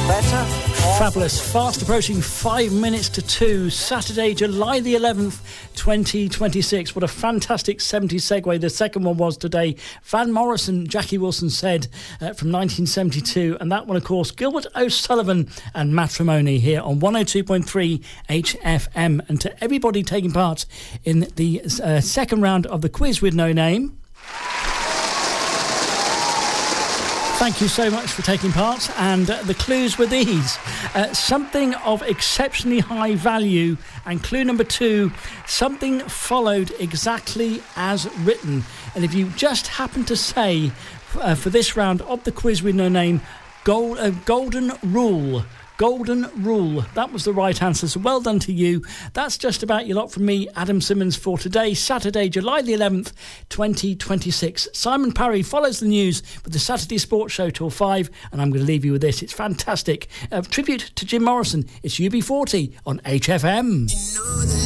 better. Fabulous. Fast approaching 5 minutes to 2. Saturday, July the 11th, 2026. What a fantastic 70s segue. The second one was today. Van Morrison, Jackie Wilson Said from 1972. And that one, of course, Gilbert O'Sullivan and Matrimony here on 102.3 HFM. And to everybody taking part in the second round of the quiz with no name, thank you so much for taking part. And the clues were these. Something of exceptionally high value. And clue number 2, something followed exactly as written. And if you just happen to say, for this round of the quiz with no name, golden rule. Golden rule. That was the right answer. So well done to you. That's just about your lot from me, Adam Simmons, for today, Saturday, July the 11th, 2026. Simon Parry follows the news with the Saturday Sports Show till 5, and I'm going to leave you with this. It's fantastic. A tribute to Jim Morrison. It's UB40 on HFM.